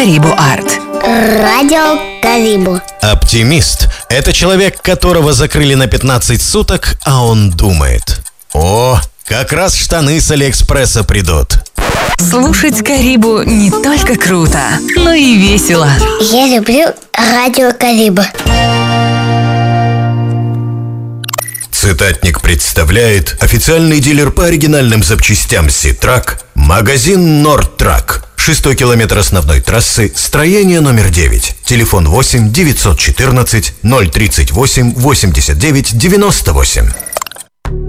Карибу Арт. Радио Карибу. Оптимист – это человек, которого закрыли на 15 суток, а он думает: о, как раз штаны с Алиэкспресса придут. Слушать Карибу не только круто, но и весело. Я люблю радио Карибу. Цитатник представляет официальный дилер по оригинальным запчастям Ситрак, магазин Нордтрак. 6-й километр основной трассы, строение номер 9. Телефон 8 914 038 89 98.